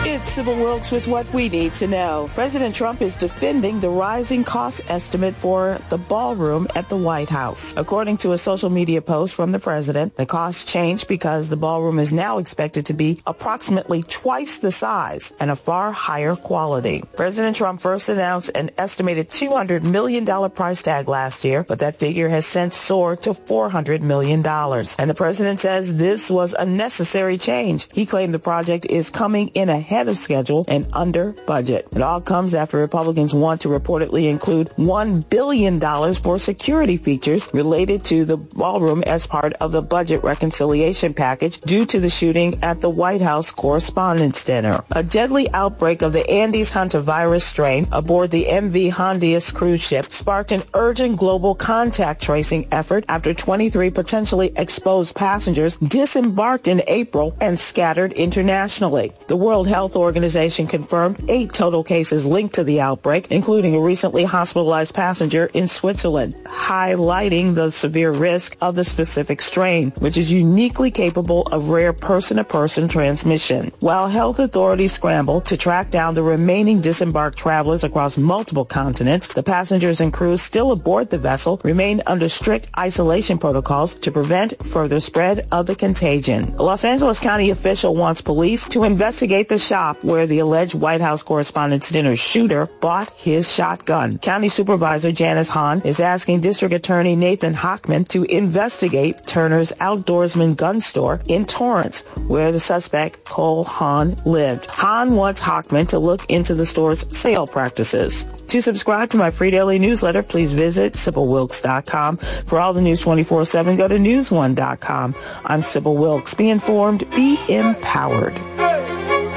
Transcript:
It's Sybil Wilkes with what we need to know. President Trump is defending the rising cost estimate for the ballroom at the White House. According to a social media post from the president, the cost changed because the ballroom is now expected to be approximately twice the size and a far higher quality. President Trump first announced an estimated $200 million price tag last year, but that figure has since soared to $400 million. And the president says this was a necessary change. He claimed the project is coming in ahead of schedule and under budget. It all comes after Republicans want to reportedly include $1 billion for security features related to the ballroom as part of the budget reconciliation package due to the shooting at the White House Correspondents' Dinner. A deadly outbreak of the Andes hantavirus strain aboard the MV Hondias cruise ship sparked an urgent global contact tracing effort after 23 potentially exposed passengers disembarked in April and scattered internationally. The World Health Organization confirmed 8 total cases linked to the outbreak, including a recently hospitalized passenger in Switzerland, highlighting the severe risk of the specific strain, which is uniquely capable of rare person-to-person transmission. While health authorities scramble to track down the remaining disembarked travelers across multiple continents, the passengers and crews still aboard the vessel remain under strict isolation protocols to prevent further spread of the contagion. A Los Angeles County official wants police to investigate the shop where the alleged White House Correspondents' Dinner shooter bought his shotgun. County Supervisor Janice Hahn is asking District Attorney Nathan Hochman to investigate Turner's Outdoorsman gun store in Torrance, where the suspect, Cole Hahn, lived. Hahn wants Hochman to look into the store's sale practices. To subscribe to my free daily newsletter, please visit SybilWilkes.com. For all the news 24/7, go to News1.com. I'm Sybil Wilkes. Be informed, be empowered.